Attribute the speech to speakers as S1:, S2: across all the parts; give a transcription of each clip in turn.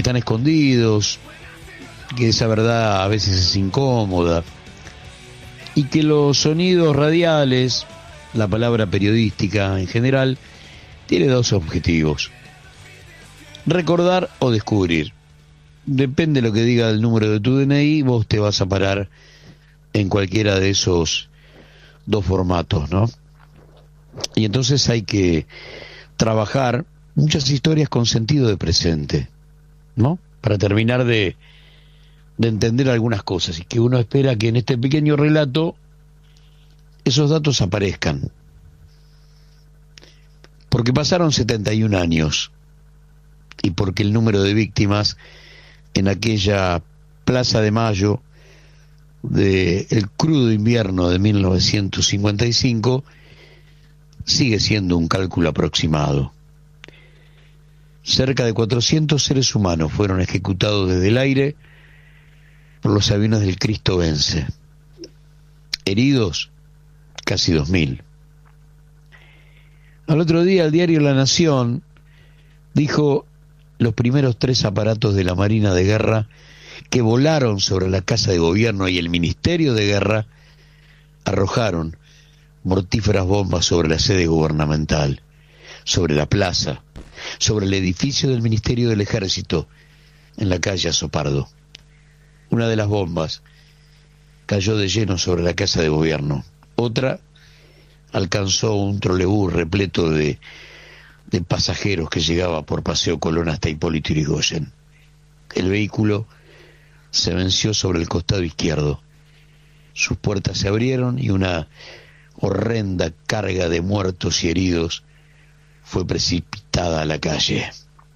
S1: están escondidos, que esa verdad a veces es incómoda, y que los sonidos radiales, la palabra periodística en general, tiene dos objetivos: recordar o descubrir. Depende de lo que diga el número de tu DNI, vos te vas a parar en cualquiera de esos dos formatos, ¿no? Y entonces hay que trabajar muchas historias con sentido de presente, ¿no? Para terminar de entender algunas cosas, y que uno espera que en este pequeño relato esos datos aparezcan. Porque pasaron 71 años y porque el número de víctimas en aquella Plaza de Mayo del crudo invierno de 1955 sigue siendo un cálculo aproximado. Cerca de 400 seres humanos fueron ejecutados desde el aire por los aviones del Cristo Vence. Heridos, casi 2000. Al otro día el diario La Nación dijo: los primeros 3 aparatos de la Marina de Guerra que volaron sobre la Casa de Gobierno y el Ministerio de Guerra arrojaron mortíferas bombas sobre la sede gubernamental, sobre la plaza, sobre el edificio del Ministerio del Ejército, en la calle Azopardo. Una de las bombas cayó de lleno sobre la Casa de Gobierno. Otra alcanzó un trolebús repleto de pasajeros que llegaba por Paseo Colón hasta Hipólito Yrigoyen. El vehículo se venció sobre el costado izquierdo. Sus puertas se abrieron y una horrenda carga de muertos y heridos fue precipitada a la calle.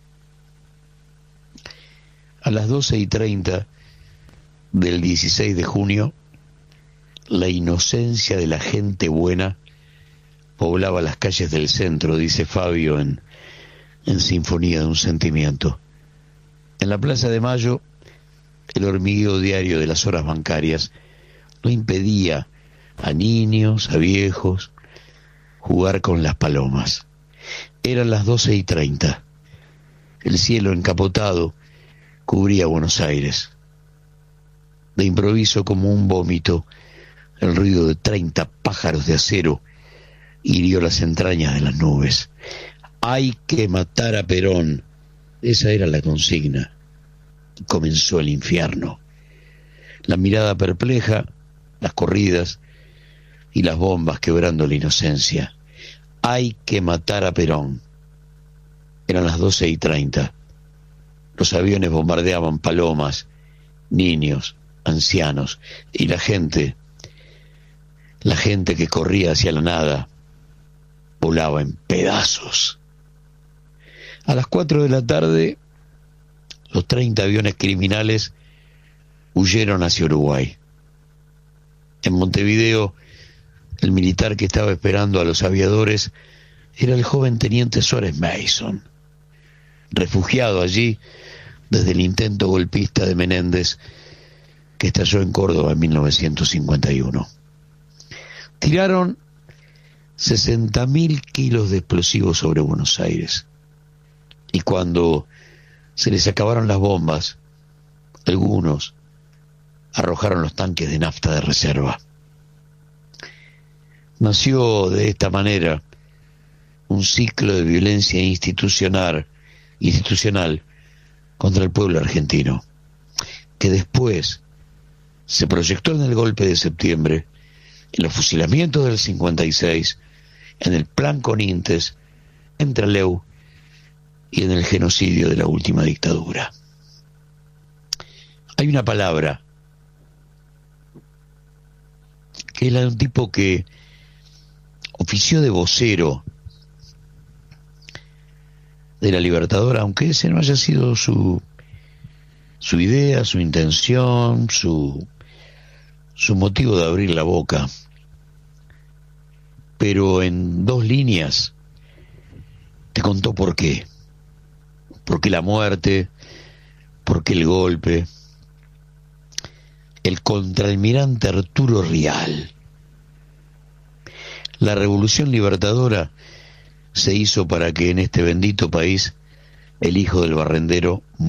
S1: A las 12:30 del 16 de junio, la inocencia de la gente buena poblaba las calles del centro, dice Fabio en Sinfonía de un Sentimiento. En la Plaza de Mayo, el hormigueo diario de las horas bancarias no impedía a niños, a viejos, jugar con las palomas. Eran las 12:30. El cielo encapotado cubría Buenos Aires. De improviso, como un vómito, el ruido de 30 pájaros de acero hirió las entrañas de las nubes. Hay que matar a Perón. Esa era la consigna. Comenzó el infierno. La mirada perpleja, las corridas y las bombas quebrando la inocencia. Hay que matar a Perón. Eran las 12:30. Los aviones bombardeaban palomas, niños, ancianos y la gente que corría hacia la nada volaba en pedazos. A las 4 de la tarde, los 30 aviones criminales huyeron hacia Uruguay. En Montevideo, el militar que estaba esperando a los aviadores era el joven teniente Suárez Mason, refugiado allí desde el intento golpista de Menéndez que estalló en Córdoba en 1951. Tiraron 60.000 kilos de explosivos sobre Buenos Aires, y cuando se les acabaron las bombas, algunos arrojaron los tanques de nafta de reserva. Nació de esta manera un ciclo de violencia institucional contra el pueblo argentino, que después se proyectó en el golpe de septiembre, en los fusilamientos del 56, en el plan Conintes, en Trelew y en el genocidio de la última dictadura. Hay una palabra que es la de un tipo que ofició de vocero de la Libertadora, aunque ese no haya sido su idea, su intención, su motivo de abrir la boca, pero en 2 líneas te contó por qué. ¿Por qué la muerte? ¿Por qué el golpe? El contraalmirante Arturo Rial. La revolución libertadora se hizo para que en este bendito país el hijo del barrendero